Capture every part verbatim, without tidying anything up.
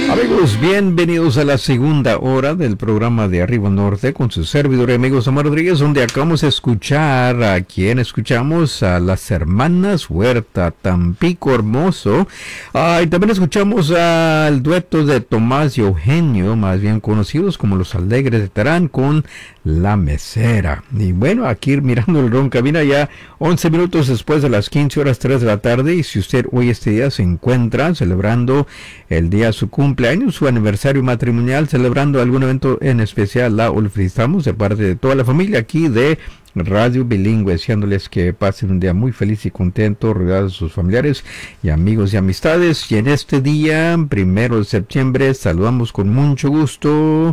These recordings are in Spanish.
Amigos, bienvenidos a la segunda hora del programa de Arriba Norte con su servidor y amigos Omar Rodríguez, donde acabamos de escuchar a quien escuchamos a las hermanas Huerta, Tampico Hermoso. Ah, y también escuchamos al dueto de Tomás y Eugenio, más bien conocidos como los Alegres de Terán, con La Mesera. Y bueno, aquí mirando el ron cabina ya once minutos después de las quince horas tres de la tarde. Y si usted hoy este día se encuentra celebrando el día de su cumpleaños, su aniversario matrimonial, celebrando algún evento en especial, la felicitamos de parte de toda la familia aquí de Radio Bilingüe, deseándoles que pasen un día muy feliz y contento, rodeados de sus familiares y amigos y amistades. Y en este día, primero de septiembre, saludamos con mucho gusto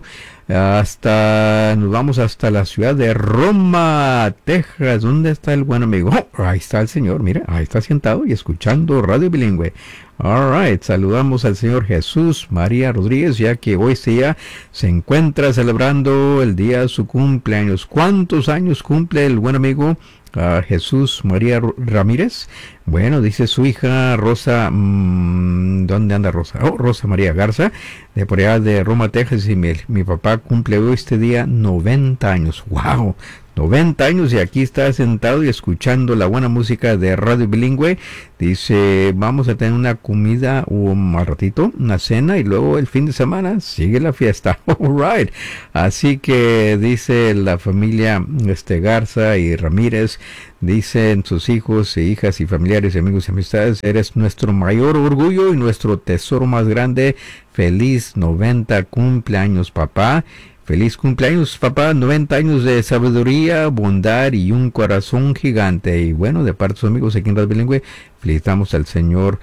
hasta, nos vamos hasta la ciudad de Roma, Texas. ¿Dónde está el buen amigo? Oh, ahí está el señor, mira, ahí está sentado y escuchando Radio Bilingüe. All right, saludamos al señor Jesús María Rodríguez, ya que hoy este día se encuentra celebrando el día de su cumpleaños. ¿Cuántos años cumple el buen amigo uh, Jesús María Ramírez? Bueno, dice su hija Rosa, mmm, ¿dónde anda Rosa? Oh, Rosa María Garza, de por allá de Roma, Texas, y mi, mi papá cumple hoy este día noventa años. ¡Wow! noventa años y aquí está sentado y escuchando la buena música de Radio Bilingüe. Dice, vamos a tener una comida un ratito, una cena, y luego el fin de semana sigue la fiesta. All right. Así que dice la familia este Garza y Ramírez, dicen sus hijos e hijas y familiares y amigos y amistades, eres nuestro mayor orgullo y nuestro tesoro más grande. Feliz noventa cumpleaños, papá. Feliz cumpleaños, papá, noventa años de sabiduría, bondad y un corazón gigante. Y bueno, de parte de sus amigos aquí en Radio Bilingüe, felicitamos al señor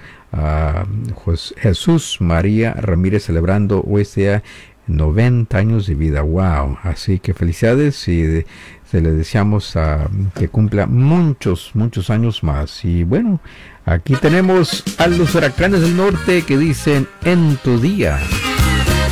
uh, Jesús María Ramírez, celebrando hoy este día noventa años de vida. Wow, así que felicidades y de, se le deseamos uh, que cumpla muchos, muchos años más. Y bueno, aquí tenemos a los huracanes del norte que dicen en tu día.